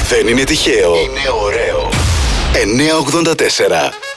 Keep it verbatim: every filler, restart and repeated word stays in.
Δεν είναι τυχαίο. Είναι ωραίο. εννιακόσια ογδόντα τέσσερα